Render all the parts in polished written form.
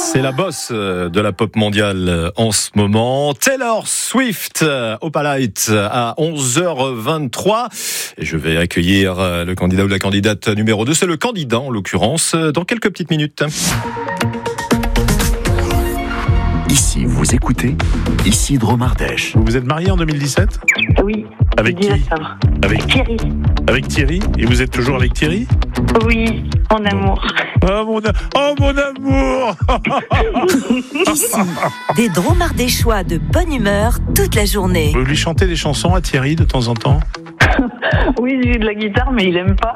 C'est la bosse de la pop mondiale en ce moment. Taylor Swift, Opalite à 11h23. Et je vais accueillir le candidat ou la candidate numéro 2. C'est le candidat en l'occurrence, dans quelques petites minutes. Ici, vous écoutez Isidro Mardèche. Vous vous êtes marié en 2017 ? Oui. Avec qui ? Avec Thierry. Avec Thierry ? Et vous êet toujours avec Thierry ? Oui, mon amour. Oh mon amour. Ici, des dromardéchois de bonne humeur toute la journée. Vous lui chantez des chansons à Thierry de temps en temps ? Oui, j'ai de la guitare, mais il aime pas.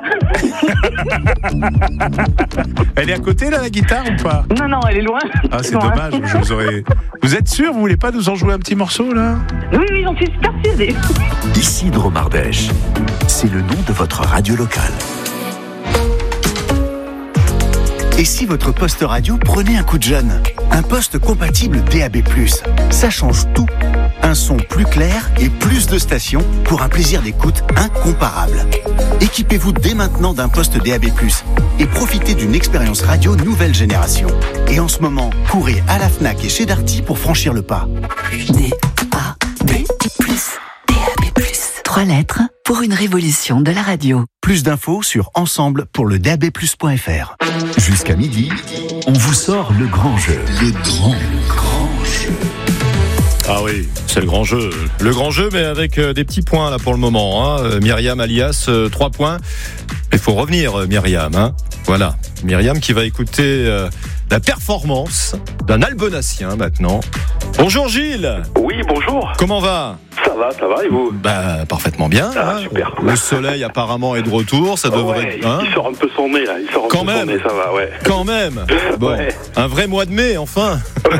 Elle est à côté là, la guitare ou pas ? Non, elle est loin. Ah, c'est Loin. dommage, je vous aurais... Vous êtes sûr, vous voulez pas nous en jouer un petit morceau là ? Oui, j'en suis persuadée. Isidro Mardèche, c'est le nom de votre radio locale. Et si votre poste radio prenait un coup de jeune ? Un poste compatible DAB+, ça change tout. Un son plus clair et plus de stations pour un plaisir d'écoute incomparable. Équipez-vous dès maintenant d'un poste DAB+, et profitez d'une expérience radio nouvelle génération. Et en ce moment, courez à la Fnac et chez Darty pour franchir le pas. DAB+. 3 lettres pour une révolution de la radio. Plus d'infos sur ensemble pour le dabplus.fr. Jusqu'à midi, on vous sort le grand jeu. Le grand jeu. Ah oui, c'est le grand jeu. Le grand jeu, mais avec des petits points là pour le moment. Myriam alias 3 points. Il faut revenir, Myriam. Voilà, Myriam qui va écouter la performance d'un Albonassien maintenant. Bonjour Gilles. Oui, bonjour. Comment va ? Ça va, et vous ? Parfaitement bien. Super. Le soleil apparemment est de retour, ça devrait... il sort un peu son nez, là. Quand même. Son nez, ça va, ouais. Quand même. Bon, Ouais. Un vrai mois de mai, enfin.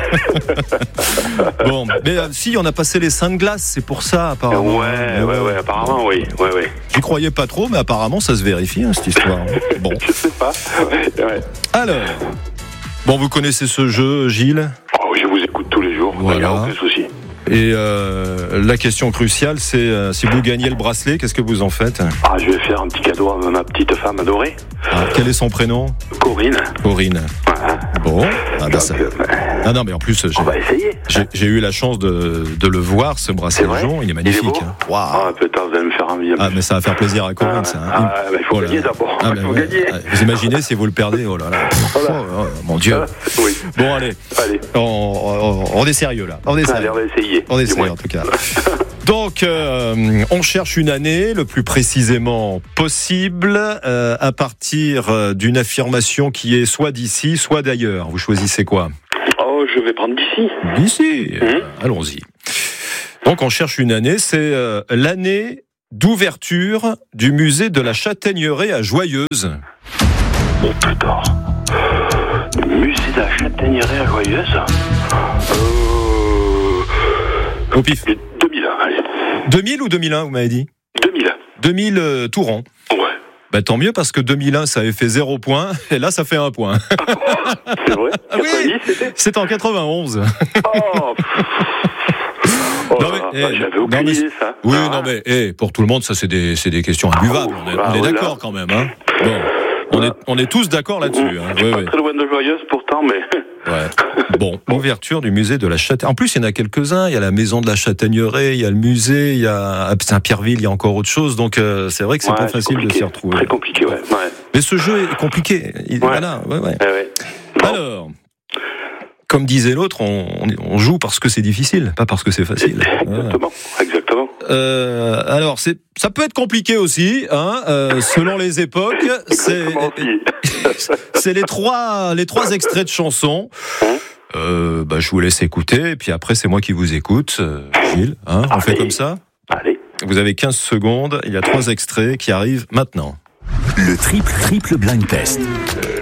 Bon, mais si, on a passé les Saintes Glaces, c'est pour ça, apparemment. Ouais, apparemment, oui. Ouais. J'y croyais pas trop, mais apparemment, ça se vérifie, cette histoire. Bon. Je sais pas. Ouais. Alors, bon, vous connaissez ce jeu, Gilles ? Oh, je vous écoute tous les jours, il n'y a aucun souci. Et la question cruciale, c'est si vous gagnez le bracelet, qu'est-ce que vous en faites ? Ah, je vais faire un petit cadeau à ma petite femme adorée. Quel est son prénom ? Corinne. Corinne. Voilà. Bon, Donc, non, mais en plus, on va essayer. j'ai eu la chance de le voir, ce bracelet jaune, il est magnifique. Il est beau. Waouh. Ah, putain, vous allez me faire envie. Mais ça va faire plaisir à Corinne, ça. Il faut gagner d'abord. Il faut gagner. Vous imaginez si vous le perdez, oh là là. Voilà. Oh, mon Dieu. Oui. Bon, allez. On est sérieux là. On va essayer. On essaye en tout cas. Donc, on cherche une année le plus précisément possible à partir d'une affirmation qui est soit d'ici, soit d'ailleurs. Vous choisissez quoi ? Oh, je vais prendre d'ici. D'ici. Allons-y. Donc, on cherche une année. C'est l'année d'ouverture du musée de la Châtaigneraie à Joyeuse. Oh putain. Musée de la Châtaigneraie à Joyeuse. Au pif. 2000, allez. 2000 ou 2001, vous m'avez dit ? 2000. 2000 tout rond. Ouais. Tant mieux parce que 2001 ça avait fait 0 point et là ça fait 1 point. C'est vrai ? 90 Oui, c'était ? c'est en 91. Oh, j'avais aucune idée, ça. Oui, non mais pour tout le monde ça c'est des questions imbuvables. On est d'accord quand même. Bon, on est tous d'accord là-dessus. Je suis pas très loin de Joyeuse pourtant, mais... Ouais. Bon, ouverture du musée de la Châtaigneraie. En plus, il y en a quelques-uns. Il y a la maison de la Châtaigneraie, il y a le musée, il y a à Saint-Pierreville, il y a encore autre chose. Donc, c'est vrai que c'est pas facile de s'y retrouver. Très compliqué, ouais. Mais ce jeu est compliqué. Voilà, ouais. Bon. Alors, comme disait l'autre, on joue parce que c'est difficile, pas parce que c'est facile. Exactement. Alors, ça peut être compliqué aussi, selon les époques. C'est les trois extraits de chansons. Je vous laisse écouter, et puis après, c'est moi qui vous écoute. Gilles, on fait comme ça ? Allez. Vous avez 15 secondes, il y a 3 extraits qui arrivent maintenant. Le triple blind test.